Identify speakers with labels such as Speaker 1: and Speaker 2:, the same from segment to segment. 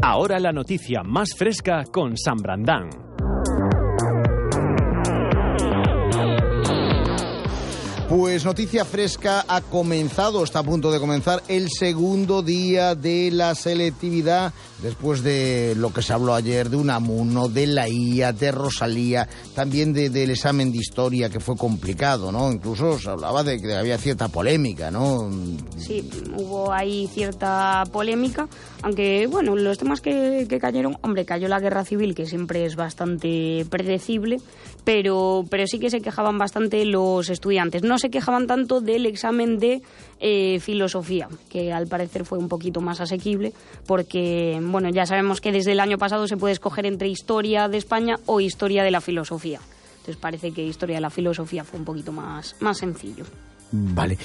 Speaker 1: Ahora la noticia más fresca con San Brandán.
Speaker 2: Pues noticia fresca, ha comenzado, está a punto de comenzar el segundo día de la selectividad, después de lo que se habló ayer de Unamuno, de la IA, de Rosalía, también del examen de historia, que fue complicado, ¿no? Incluso se hablaba de que había cierta polémica, ¿no?
Speaker 3: Sí, hubo ahí cierta polémica, aunque, bueno, los temas que cayeron, hombre, cayó la guerra civil, que siempre es bastante predecible, pero sí que se quejaban bastante los estudiantes. No se quejaban tanto del examen de filosofía, que al parecer fue un poquito más asequible, porque, bueno, ya sabemos que desde el año pasado se puede escoger entre historia de España o historia de la filosofía. Entonces parece que historia de la filosofía fue un poquito más sencillo.
Speaker 2: Vale,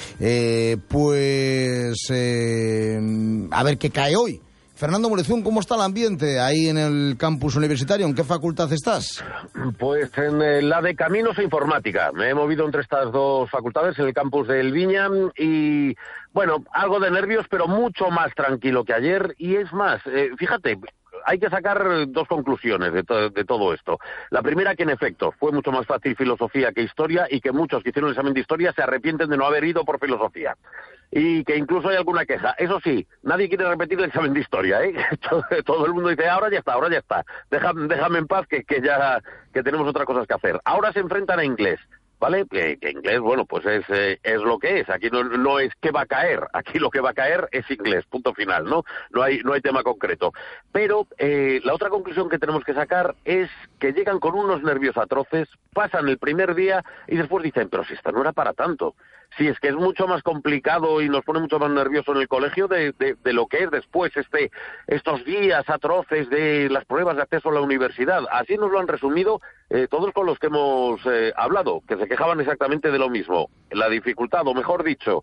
Speaker 2: a ver qué cae hoy. Fernando Morezún, ¿cómo está el ambiente ahí en el campus universitario? ¿En qué facultad estás?
Speaker 4: Pues en la de Caminos e Informática. Me he movido entre estas dos facultades en el campus del Viña y, bueno, algo de nervios, pero mucho más tranquilo que ayer. Y es más, fíjate, hay que sacar dos conclusiones de todo esto. La primera, que en efecto fue mucho más fácil filosofía que historia y que muchos que hicieron el examen de historia se arrepienten de no haber ido por filosofía. Y que incluso hay alguna queja. Eso sí, nadie quiere repetir el examen de historia, ¿eh? Todo el mundo dice, ahora ya está. Déjame en paz que tenemos otras cosas que hacer. Ahora se enfrentan a inglés, ¿vale? Que inglés, bueno, pues es lo que es. Aquí no es qué va a caer. Aquí lo que va a caer es inglés, punto final, ¿no? No hay tema concreto. Pero la otra conclusión que tenemos que sacar es que llegan con unos nervios atroces, pasan el primer día y después dicen, pero si esta no era para tanto. Sí, es que es mucho más complicado y nos pone mucho más nervioso en el colegio de lo que es después estos días atroces de las pruebas de acceso a la universidad. Así nos lo han resumido todos con los que hemos hablado, que se quejaban exactamente de lo mismo. La dificultad, o mejor dicho,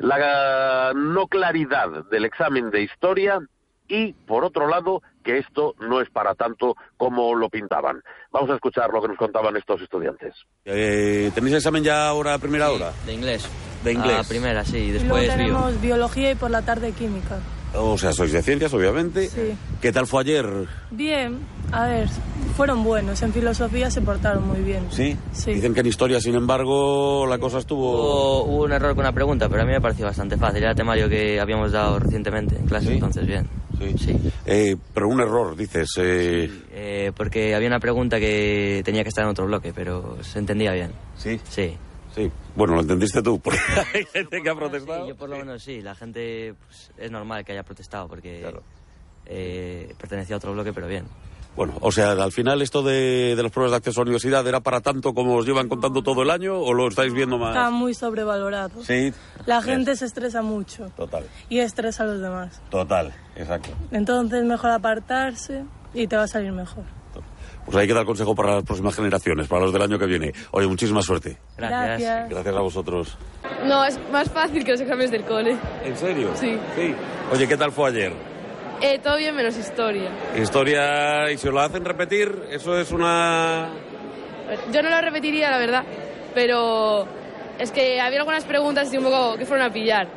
Speaker 4: la no claridad del examen de historia y, por otro lado, que esto no es para tanto como lo pintaban. Vamos a escuchar lo que nos contaban estos estudiantes.
Speaker 5: ¿Tenéis examen ya ahora a primera hora?
Speaker 6: De inglés.
Speaker 5: ¿De inglés?
Speaker 6: A primera, sí, y
Speaker 7: luego
Speaker 6: después
Speaker 7: tenemos biología y por la tarde química.
Speaker 5: O sea, sois de ciencias, obviamente.
Speaker 7: Sí.
Speaker 5: ¿Qué tal fue ayer?
Speaker 7: Bien, a ver, fueron buenos. En filosofía se portaron muy bien.
Speaker 5: ¿Sí?
Speaker 7: Sí.
Speaker 5: Dicen que en historia, sin embargo, la cosa estuvo...
Speaker 6: Hubo un error con una pregunta, pero a mí me pareció bastante fácil. Era el temario que habíamos dado recientemente en clase, ¿sí? Entonces bien.
Speaker 5: Sí. Pero un error, dices.
Speaker 6: Sí, porque había una pregunta que tenía que estar en otro bloque, pero se entendía bien.
Speaker 5: ¿Sí?
Speaker 6: Sí.
Speaker 5: Sí. Bueno, lo entendiste tú, porque hay gente que ha protestado.
Speaker 6: Sí, yo por lo menos sí. La gente, pues, es normal que haya protestado, porque
Speaker 5: claro,
Speaker 6: pertenecía a otro bloque, pero bien.
Speaker 5: Bueno, o sea, al final esto de las pruebas de acceso a la universidad, ¿era para tanto como os llevan contando todo el año o lo estáis viendo más?
Speaker 7: Está muy sobrevalorado.
Speaker 5: Sí.
Speaker 7: La gente se estresa mucho.
Speaker 5: Total.
Speaker 7: Y estresa a los demás.
Speaker 5: Total, exacto.
Speaker 7: Entonces mejor apartarse y te va a salir mejor.
Speaker 5: Pues hay que dar consejo para las próximas generaciones, para los del año que viene. Oye, muchísima suerte.
Speaker 7: Gracias.
Speaker 5: Gracias a vosotros.
Speaker 8: No, es más fácil que los exámenes del cole.
Speaker 5: ¿En serio?
Speaker 8: Sí.
Speaker 5: Oye, ¿qué tal fue ayer?
Speaker 8: Todo bien menos historia.
Speaker 5: Historia, y si os lo hacen repetir, eso es una...
Speaker 8: Yo no lo repetiría, la verdad, pero es que había algunas preguntas y un poco que fueron a pillar.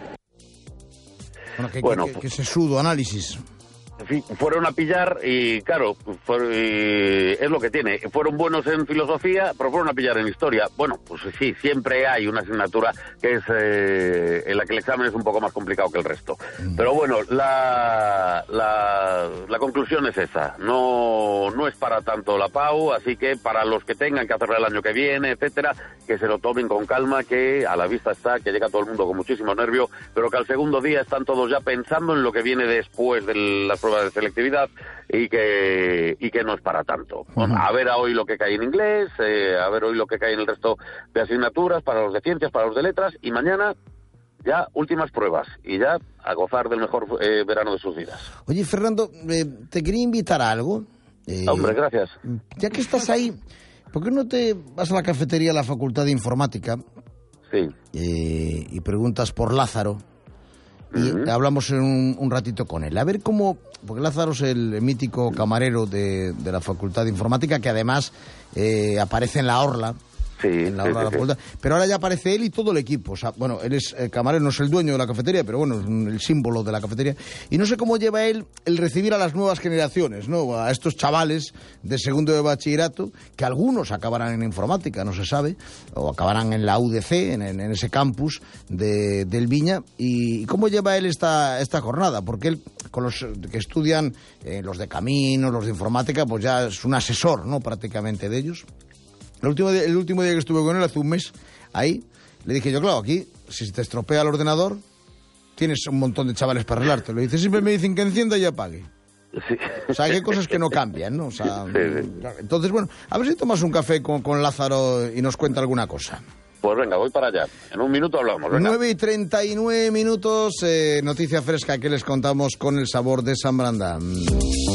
Speaker 2: Bueno, que sesudo análisis.
Speaker 4: En fin, fueron a pillar y, claro, es lo que tiene. Fueron buenos en filosofía, pero fueron a pillar en historia. Bueno, pues sí, siempre hay una asignatura que es en la que el examen es un poco más complicado que el resto. Pero bueno, la conclusión es esa. No es para tanto la PAU, así que para los que tengan que hacerlo el año que viene, etcétera, que se lo tomen con calma, que a la vista está, que llega todo el mundo con muchísimo nervio, pero que al segundo día están todos ya pensando en lo que viene después de las pruebas de selectividad y que no es para tanto. Bueno, a ver hoy lo que cae en inglés, a ver hoy lo que cae en el resto de asignaturas, para los de ciencias, para los de letras, y mañana ya últimas pruebas y ya a gozar del mejor verano de sus vidas.
Speaker 2: Oye, Fernando, te quería invitar a algo.
Speaker 4: Hombre, gracias.
Speaker 2: Ya que estás ahí, ¿por qué no te vas a la cafetería de la Facultad de Informática?
Speaker 4: Sí.
Speaker 2: Y preguntas por Lázaro. Y hablamos un ratito con él. A ver cómo... Porque Lázaro es el mítico camarero de la Facultad de Informática, que además aparece en la orla en la hora de la facultad. Pero ahora ya aparece él y todo el equipo. O sea, bueno, él es camarero, no es el dueño de la cafetería, pero bueno, es el símbolo de la cafetería. Y no sé cómo lleva él el recibir a las nuevas generaciones, ¿no? A estos chavales de segundo de bachillerato, que algunos acabarán en informática, no se sabe, o acabarán en la UDC, en ese campus del Viña. ¿Y cómo lleva él esta jornada? Porque él, con los que estudian, los de Camino, los de informática, pues ya es un asesor, ¿no? Prácticamente de ellos. El último día que estuve con él, hace un mes, ahí, le dije yo, claro, aquí, si se te estropea el ordenador, tienes un montón de chavales para arreglártelo. Le dice, siempre me dicen que encienda y apague.
Speaker 4: Sí.
Speaker 2: O sea, hay cosas que no cambian, ¿no? O sea,
Speaker 4: sí.
Speaker 2: Entonces, bueno, a ver si tomas un café con Lázaro y nos cuenta alguna cosa.
Speaker 4: Pues venga, voy para allá. En un minuto hablamos, venga.
Speaker 2: 9:39, noticia fresca que les contamos con el sabor de San Brandán.